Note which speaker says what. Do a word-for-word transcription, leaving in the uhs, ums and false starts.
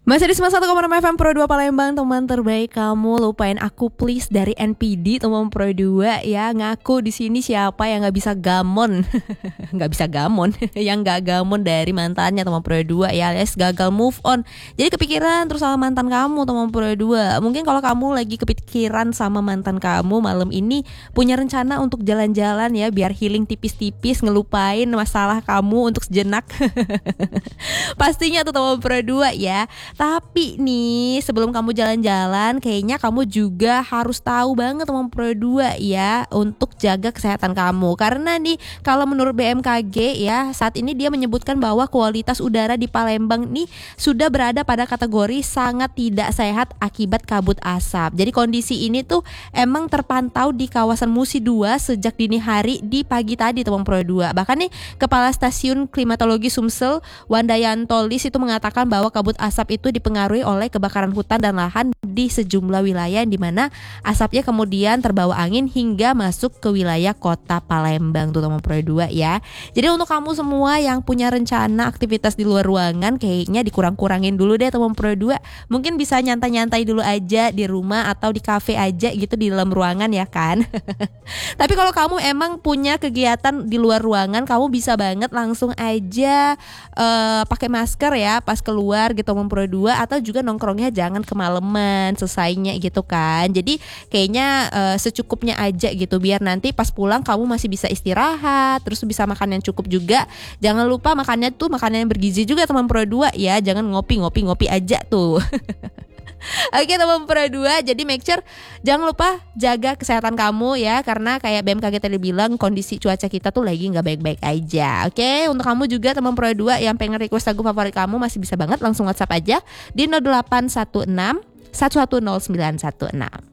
Speaker 1: Masih di sembilan puluh satu koma enam F M Pro dua Palembang, teman terbaik kamu. Lupain aku please dari N P D, teman Pro dua ya. Ngaku di sini siapa yang nggak bisa gamon, nggak bisa gamon, yang nggak gamon dari mantannya teman Pro dua ya, alias gagal move on. Jadi kepikiran terus sama mantan kamu teman Pro dua. Mungkin kalau kamu lagi kepikiran sama mantan kamu malam ini punya rencana untuk jalan-jalan ya, biar healing tipis-tipis, ngelupain masalah kamu untuk sejenak. Pastinya tuh teman Pro dua ya. Tapi nih sebelum kamu jalan-jalan, kayaknya kamu juga harus tahu banget teman Pro dua ya, untuk jaga kesehatan kamu. Karena nih kalau menurut B M K G ya, saat ini dia menyebutkan bahwa kualitas udara di Palembang nih sudah berada pada kategori sangat tidak sehat akibat kabut asap. Jadi kondisi ini tuh emang terpantau di kawasan Musi dua sejak dini hari di pagi tadi teman Pro dua. Bahkan nih Kepala Stasiun Klimatologi Sumsel Wandayanto Lis itu mengatakan bahwa kabut asap itu dipengaruhi oleh kebakaran hutan dan lahan di sejumlah wilayah, di mana asapnya kemudian terbawa angin hingga masuk ke wilayah kota Palembang tuh teman Pro dua ya. Jadi untuk kamu semua yang punya rencana aktivitas di luar ruangan, kayaknya dikurang-kurangin dulu deh teman Pro dua. Mungkin bisa nyantai-nyantai dulu aja di rumah atau di kafe aja gitu di dalam ruangan ya kan. Tapi kalau kamu emang punya kegiatan di luar ruangan, kamu bisa banget langsung aja uh, pakai masker ya pas keluar gitu teman Pro dua, atau juga nongkrongnya jangan kemalaman selesainya gitu kan. Jadi kayaknya uh, secukupnya aja gitu, biar nanti pas pulang kamu masih bisa istirahat, terus bisa makan yang cukup juga. Jangan lupa makannya tuh makanan yang bergizi juga teman Pro dua ya, jangan ngopi-ngopi-ngopi aja tuh. Oke teman Pro dua, jadi make sure jangan lupa jaga kesehatan kamu ya, karena kayak B M K G tadi bilang kondisi cuaca kita tuh lagi nggak baik-baik aja. Oke, untuk kamu juga teman Pro dua yang pengen request lagu favorit kamu masih bisa banget langsung WhatsApp aja di nol delapan satu enam satu satu nol sembilan satu enam.